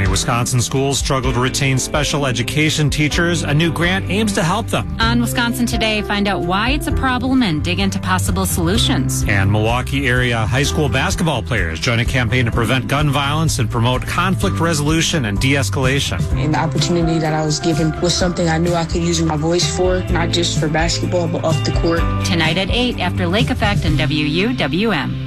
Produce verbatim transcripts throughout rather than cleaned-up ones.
Wisconsin schools struggle to retain special education teachers. A new grant aims to help them. On Wisconsin Today, find out why it's a problem and dig into possible solutions. And Milwaukee area high school basketball players join a campaign to prevent gun violence and promote conflict resolution and de-escalation. And the opportunity that I was given was something I knew I could use my voice for, not just for basketball, but off the court. Tonight at eight after Lake Effect and W U W M.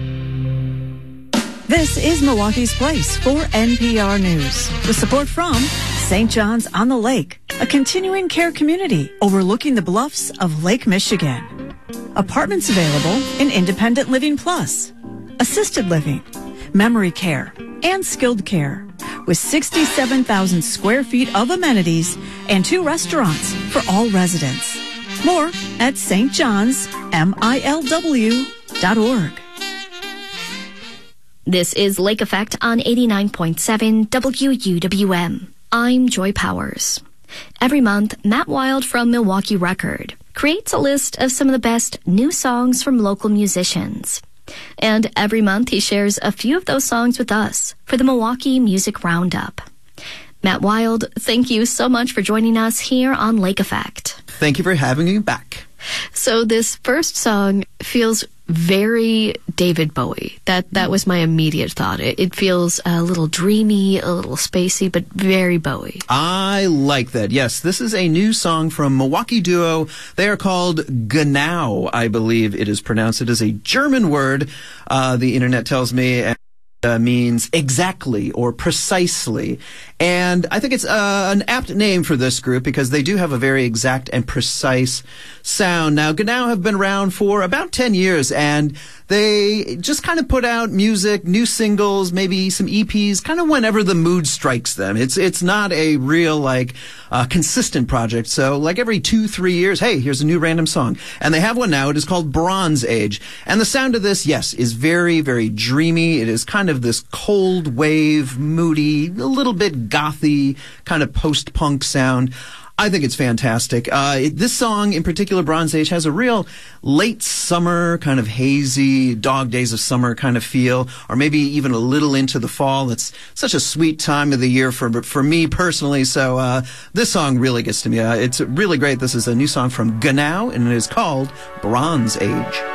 This is Milwaukee's Place for N P R News, with support from Saint John's on the Lake, a continuing care community overlooking the bluffs of Lake Michigan. Apartments available in Independent Living Plus, assisted living, memory care, and skilled care, with sixty-seven thousand square feet of amenities and two restaurants for all residents. More at S T Johns milw dot org. This is Lake Effect on eighty-nine point seven W U W M. I'm Joy Powers. Every month, Matt Wild from Milwaukee Record creates a list of some of the best new songs from local musicians. And every month, he shares a few of those songs with us for the Milwaukee Music Roundup. Matt Wild, thank you so much for joining us here on Lake Effect. Thank you for having me back. So this first song feels very David Bowie. That that was my immediate thought. It, it feels a little dreamy, a little spacey, but very Bowie. I like that. Yes, this is a new song from Milwaukee duo. They are called Genau, I believe it is pronounced. It is a German word, uh, the internet tells me. And Uh, means exactly or precisely. And I think it's uh, an apt name for this group because they do have a very exact and precise sound. Now, Genau have been around for about ten years, and they just kind of put out music, new singles, maybe some E Ps, kind of whenever the mood strikes them. It's it's not a real, like, uh, consistent project. So, like, every two, three years, hey, here's a new random song. And they have one now. It is called Bronze Age. And the sound of this, yes, is very, very dreamy. It is kind of this cold wave, moody, a little bit gothy, kind of post-punk sound. I think it's fantastic. Uh, it, this song in particular, Bronze Age, has a real late summer, kind of hazy, dog days of summer kind of feel, or maybe even a little into the fall. It's such a sweet time of the year for for me personally, so uh, this song really gets to me. Uh, it's really great. This is a new song from Genau, and it is called Bronze Age.